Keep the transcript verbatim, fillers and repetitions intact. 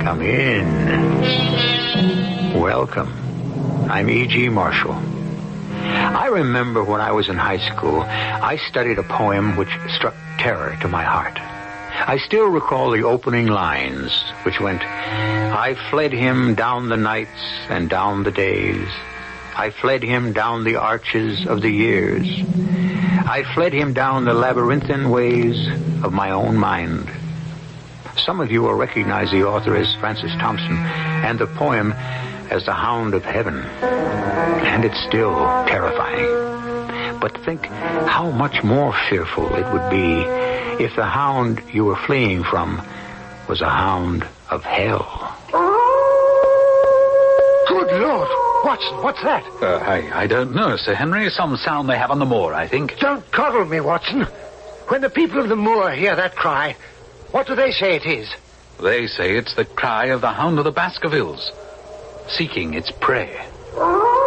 Come in. Welcome. I'm E G. Marshall. I remember when I was in high school, I studied a poem which struck terror to my heart. I still recall the opening lines, which went, I fled him down the nights and down the days. I fled him down the arches of the years. I fled him down the labyrinthine ways of my own mind. Some of you will recognize the author as Francis Thompson and the poem as The Hound of Heaven. And it's still terrifying. But think how much more fearful it would be if the hound you were fleeing from was a hound of hell. Good Lord! Watson, what's that? Uh, I, I don't know, Sir Henry. Some sound they have on the moor, I think. Don't coddle me, Watson. When the people of the moor hear that cry, what do they say it is? They say it's the cry of the Hound of the Baskervilles, seeking its prey.